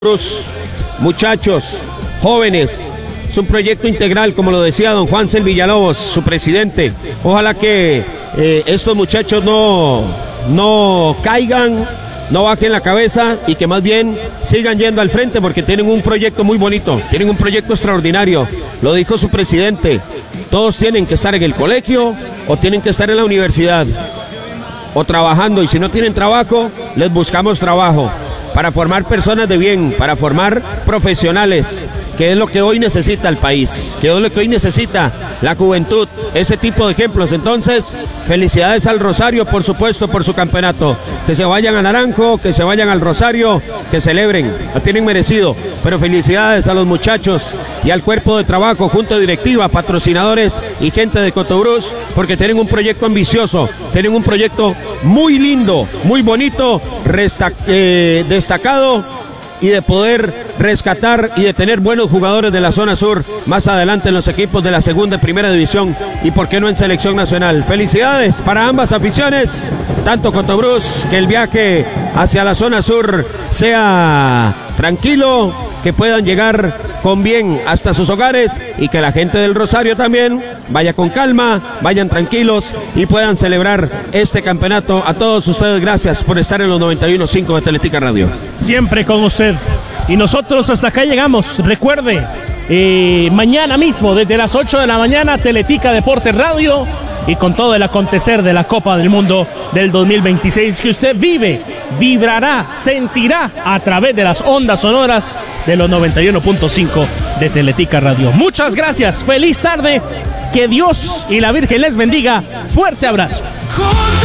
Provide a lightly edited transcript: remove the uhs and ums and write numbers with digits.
Muchachos, jóvenes, es un proyecto integral, como lo decía don Juancel Villalobos, su presidente. Ojalá que estos muchachos no caigan, no bajen la cabeza y que más bien sigan yendo al frente, porque tienen un proyecto muy bonito, tienen un proyecto extraordinario. Lo dijo su presidente, todos tienen que estar en el colegio o tienen que estar en la universidad o trabajando, y si no tienen trabajo, les buscamos trabajo para formar personas de bien, para formar profesionales, que es lo que hoy necesita el país, que es lo que hoy necesita la juventud, ese tipo de ejemplos. Entonces, felicidades al Rosario, por supuesto, por su campeonato. Que se vayan a Naranjo, que se vayan al Rosario, que celebren, lo tienen merecido. Pero felicidades a los muchachos y al cuerpo de trabajo, junta directiva, patrocinadores y gente de Cotobruz, porque tienen un proyecto ambicioso, tienen un proyecto muy lindo, muy bonito, destacado, y de poder rescatar y de tener buenos jugadores de la zona sur más adelante en los equipos de la segunda y primera división, y por qué no en selección nacional. Felicidades para ambas aficiones, tanto Cotobruz, que el viaje hacia la zona sur sea tranquilo, que puedan llegar con bien hasta sus hogares, y que la gente del Rosario también vaya con calma, vayan tranquilos y puedan celebrar este campeonato. A todos ustedes, gracias por estar en los 91.5 de Teletica Radio. Siempre con usted. Y nosotros hasta acá llegamos. Recuerde, mañana mismo, desde las 8 de la mañana, Teletica Deportes Radio, y con todo el acontecer de la Copa del Mundo del 2026 que usted vibrará, sentirá a través de las ondas sonoras de los 91.5 de Teletica Radio. Muchas gracias, feliz tarde, que Dios y la Virgen les bendiga. Fuerte abrazo.